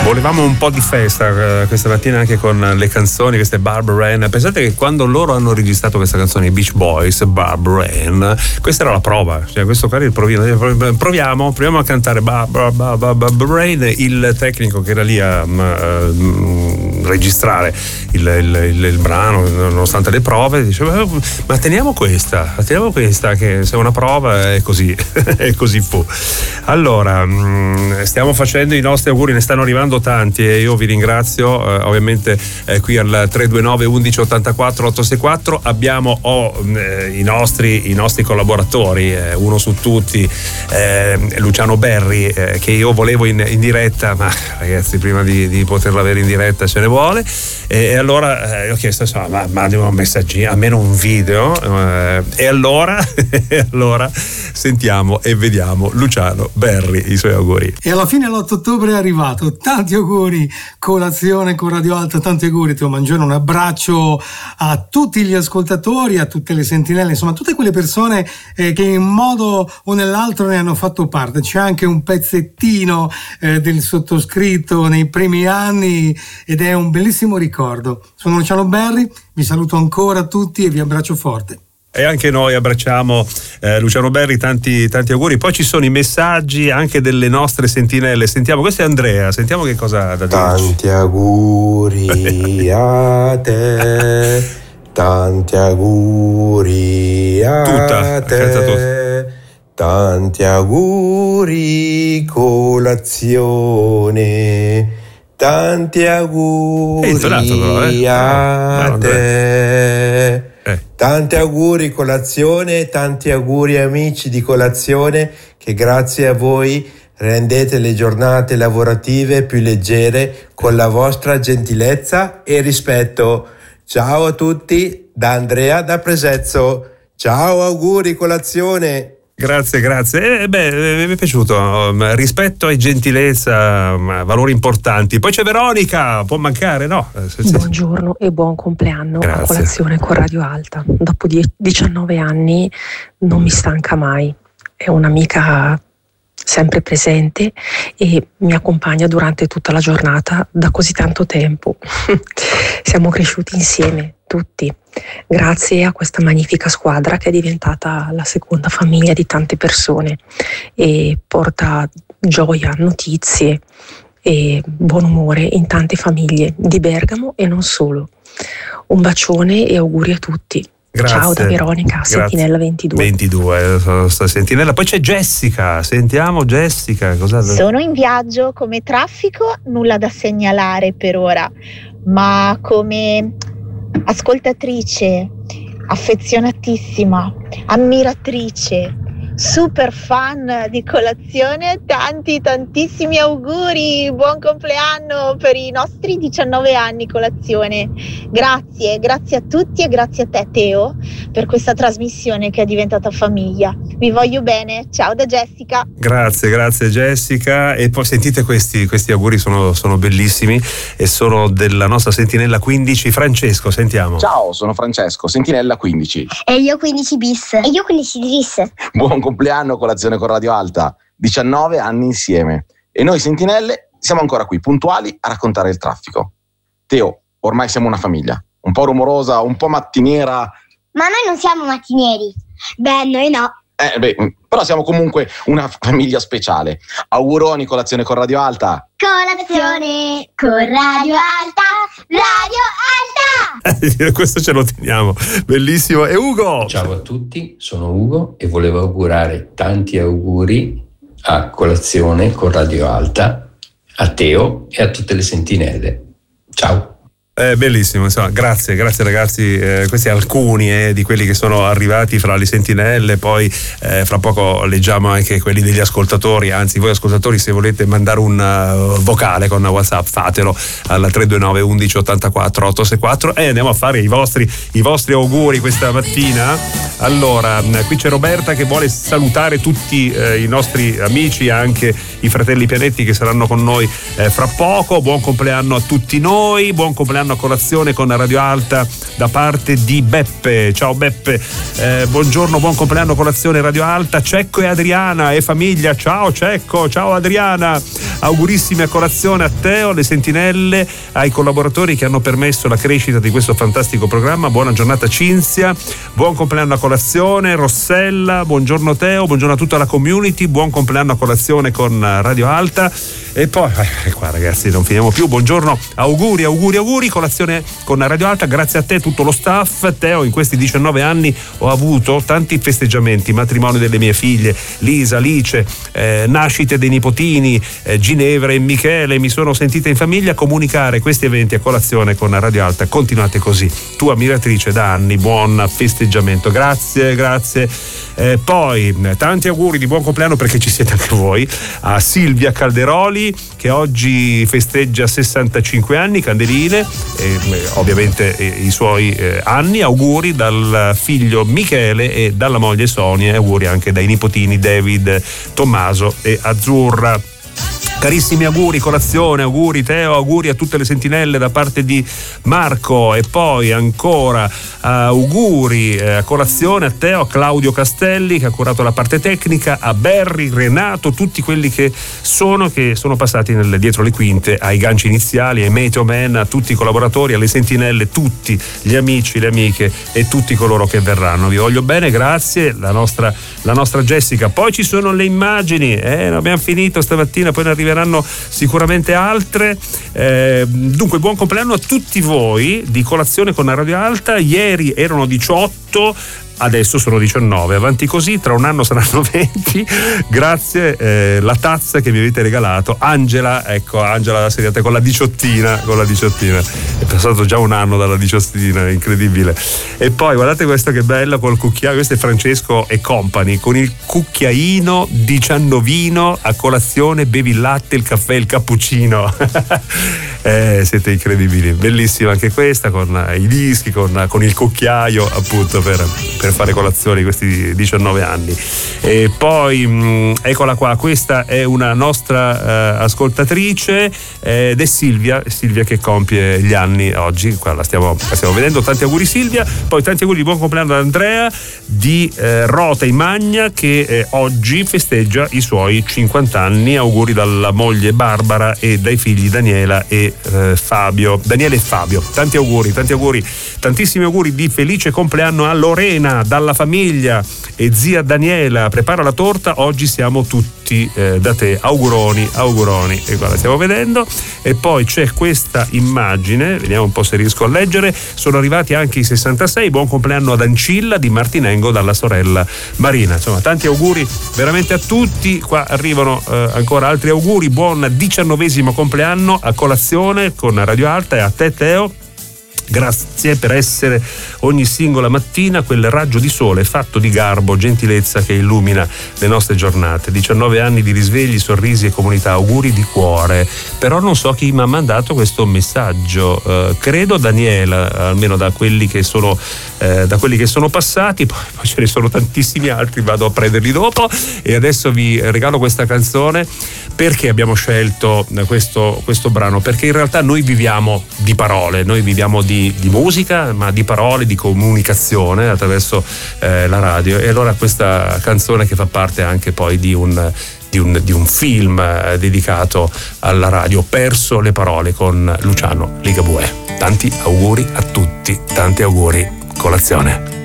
Volevamo un po' di festa questa mattina anche con le canzoni, queste Barbara Ann. Pensate che quando loro hanno registrato questa canzone, i Beach Boys, Barbara Ann, questa era la prova, cioè questo qua era il provino. Proviamo a cantare Barbara Ann. Il tecnico che era lì a registrare il brano, nonostante le prove, diceva ma teniamo questa che se è una prova è così e così fu. Allora stiamo facendo i nostri auguri, ne stanno arrivando tanti e io vi ringrazio. Ovviamente qui al 329 11 84 864 abbiamo i nostri collaboratori, uno su tutti, Luciano Berri, che io volevo in diretta, ma ragazzi prima di poterlo avere in diretta ce ne vuole, e allora ho chiesto insomma mandi un messaggino, almeno un video, e allora sentiamo e vediamo Luciano Berri, i suoi auguri. E alla fine l'8 ottobre è arrivato. Tanti auguri, colazione con Radio Alta, tanti auguri Teo Mangione, un abbraccio a tutti gli ascoltatori, a tutte le sentinelle, insomma tutte quelle persone che in un modo o nell'altro ne hanno fatto parte. C'è anche un pezzettino del sottoscritto nei primi anni ed è un bellissimo ricordo. Sono Luciano Berri, vi saluto ancora a tutti e vi abbraccio forte. E anche noi abbracciamo Luciano Berri, tanti auguri. Poi ci sono i messaggi anche delle nostre sentinelle. Sentiamo, questo è Andrea, sentiamo che cosa ha da dire. Tanti auguri a te, tanti auguri a te, tanti auguri colazione, tanti auguri a te. Tanti auguri colazione, tanti auguri amici di colazione, che grazie a voi rendete le giornate lavorative più leggere con la vostra gentilezza e rispetto. Ciao a tutti da Andrea da Presezzo. Ciao, auguri colazione. Grazie. Mi è piaciuto, rispetto e gentilezza, valori importanti. Poi c'è Veronica, può mancare, no? Buongiorno e buon compleanno. Grazie. A colazione con Radio Alta. Dopo 19 anni non mi stanca mai, è un'amica sempre presente e mi accompagna durante tutta la giornata da così tanto tempo. Siamo cresciuti insieme tutti, grazie a questa magnifica squadra che è diventata la seconda famiglia di tante persone e porta gioia, notizie e buon umore in tante famiglie di Bergamo e non solo. Un bacione e auguri a tutti. Grazie. Ciao da Veronica, Sentinella 22. 22, Sentinella. Poi c'è Jessica, sentiamo Jessica. Sono in viaggio, come traffico nulla da segnalare per ora, ma come ascoltatrice affezionatissima, ammiratrice, super fan di colazione, tantissimi auguri, buon compleanno per i nostri 19 anni colazione. Grazie a tutti e grazie a te Teo per questa trasmissione che è diventata famiglia. Vi voglio bene, ciao da Jessica. Grazie Jessica. E poi sentite questi auguri, sono bellissimi e sono della nostra Sentinella 15. Francesco, sentiamo. Ciao, sono Francesco, Sentinella 15. E io 15 bis. E io 15 bis. Buon compleanno, colazione con Radio Alta, 19 anni insieme e noi sentinelle siamo ancora qui puntuali a raccontare il traffico. Teo, ormai siamo una famiglia, un po' rumorosa, un po' mattiniera. Ma noi non siamo mattinieri. Beh, noi no. Però siamo comunque una famiglia speciale. Auguroni, colazione con Radio Alta. Colazione con Radio Alta, Radio Alta. Questo ce lo teniamo, bellissimo. E Ugo? Ciao a tutti, sono Ugo e volevo augurare tanti auguri a colazione con Radio Alta, a Teo e a tutte le sentinelle. Ciao. Bellissimo, insomma, grazie ragazzi, questi alcuni di quelli che sono arrivati fra le sentinelle, poi fra poco leggiamo anche quelli degli ascoltatori, anzi voi ascoltatori se volete mandare un vocale con WhatsApp fatelo al 329 11 84 864 e andiamo a fare i vostri auguri questa mattina. Allora, qui c'è Roberta che vuole salutare tutti i nostri amici, anche i fratelli Pianetti che saranno con noi fra poco. Buon compleanno a tutti noi, buon compleanno compleanno a colazione con Radio Alta da parte di Beppe. Ciao Beppe, buongiorno, buon compleanno a colazione Radio Alta, Cecco e Adriana e famiglia. Ciao Cecco, ciao Adriana, augurissimi a colazione a Teo, alle sentinelle, ai collaboratori che hanno permesso la crescita di questo fantastico programma. Buona giornata Cinzia, buon compleanno a colazione Rossella, buongiorno Teo, buongiorno a tutta la community, buon compleanno a colazione con Radio Alta. E poi qua ragazzi non finiamo più, buongiorno, auguri, colazione con Radio Alta, grazie a te, tutto lo staff. Teo, in questi 19 anni ho avuto tanti festeggiamenti, matrimoni delle mie figlie Lisa, Alice, nascite dei nipotini Ginevra e Michele, mi sono sentita in famiglia comunicare questi eventi a colazione con Radio Alta, continuate così, tua ammiratrice da anni, buon festeggiamento, grazie. Poi tanti auguri di buon compleanno, perché ci siete anche voi, a Silvia Calderoli che oggi festeggia 65 anni, candeline, ovviamente i suoi anni, auguri dal figlio Michele e dalla moglie Sonia, e auguri anche dai nipotini David, Tommaso e Azzurra. Carissimi auguri colazione, auguri Teo, auguri a tutte le sentinelle da parte di Marco, e poi ancora auguri a colazione a Teo, a Claudio Castelli che ha curato la parte tecnica, a Berry, Renato, tutti quelli che sono passati dietro le quinte, ai ganci iniziali, ai Meteo Man, a tutti i collaboratori, alle sentinelle, tutti gli amici, le amiche e tutti coloro che verranno. Vi voglio bene, grazie, la nostra Jessica. Poi ci sono le immagini, non abbiamo finito stamattina, poi ne arriveranno sicuramente altre. Dunque buon compleanno a tutti voi di colazione con la Radio Alta. Ieri erano 18, adesso sono 19, avanti così, tra un anno saranno 20. Grazie, la tazza che mi avete regalato, Angela, ecco, Angela la seriata con la diciottina, è passato già un anno dalla diciottina, incredibile. E poi guardate questo che bello col cucchiaio, questo è Francesco e Company, con il cucchiaino diciannovino a colazione, bevi il latte, il caffè, il cappuccino. Siete incredibili, bellissima anche questa, con i dischi, con il cucchiaio appunto per fare colazione questi 19 anni. E poi eccola qua, questa è una nostra ascoltatrice ed è Silvia che compie gli anni oggi, qua la stiamo vedendo. Tanti auguri Silvia, poi tanti auguri di buon compleanno ad Andrea di Rota in Magna che oggi festeggia i suoi 50 anni. Auguri dalla moglie Barbara e dai figli Daniele e Fabio. Tanti auguri, tantissimi auguri di felice compleanno a Lorena dalla famiglia e zia Daniela. Prepara la torta, oggi siamo tutti da te, auguroni, e qua la stiamo vedendo. E poi c'è questa immagine, vediamo un po' se riesco a leggere, sono arrivati anche i 66, buon compleanno ad Ancilla di Martinengo dalla sorella Marina. Insomma, tanti auguri veramente a tutti. Qua arrivano ancora altri auguri, buon 19° compleanno a colazione con Radio Alta, e a te Teo, grazie per essere ogni singola mattina quel raggio di sole fatto di garbo, gentilezza che illumina le nostre giornate. 19 anni di risvegli, sorrisi e comunità, auguri di cuore. Però non so chi mi ha mandato questo messaggio, credo Daniela, almeno da quelli che sono passati, poi ce ne sono tantissimi altri, vado a prenderli dopo. E adesso vi regalo questa canzone. Perché abbiamo scelto questo brano? Perché in realtà noi viviamo di parole, noi viviamo di musica, ma di parole, di comunicazione attraverso la radio. E allora questa canzone, che fa parte anche poi di un film dedicato alla radio, Perso le parole, con Luciano Ligabue. Tanti auguri a tutti, tanti auguri colazione.